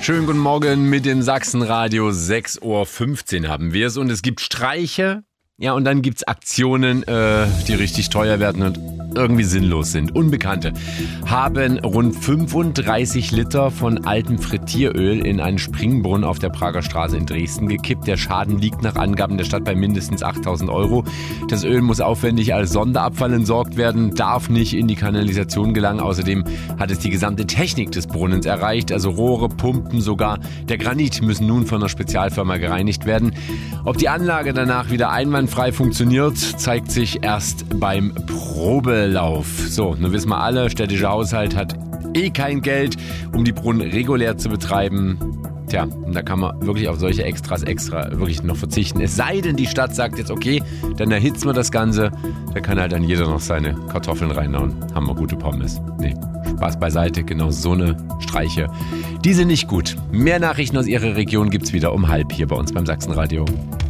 Schönen guten Morgen mit dem Sachsenradio. 6:15 Uhr haben wir es und es gibt Streiche. Ja, und dann gibt's Aktionen, die richtig teuer werden und irgendwie sinnlos sind. Unbekannte haben rund 35 Liter von altem Frittieröl in einen Springbrunnen auf der Prager Straße in Dresden gekippt. Der Schaden liegt nach Angaben der Stadt bei mindestens 8.000 Euro. Das Öl muss aufwendig als Sonderabfall entsorgt werden, darf nicht in die Kanalisation gelangen. Außerdem hat es die gesamte Technik des Brunnens erreicht, also Rohre, Pumpen, sogar der Granit müssen nun von einer Spezialfirma gereinigt werden. Ob die Anlage danach wieder einwandfrei funktioniert, zeigt sich erst beim Probelauf. So, nun wissen wir alle, städtischer Haushalt hat kein Geld, um die Brunnen regulär zu betreiben. Tja, und da kann man wirklich auf solche Extras wirklich noch verzichten. Es sei denn, die Stadt sagt jetzt, okay, dann erhitzen wir das Ganze. Da kann halt dann jeder noch seine Kartoffeln reinhauen. Haben wir gute Pommes. Nee, Spaß beiseite, genau so eine Streiche. Die sind nicht gut. Mehr Nachrichten aus Ihrer Region gibt's wieder um 12:30 hier bei uns beim Sachsenradio.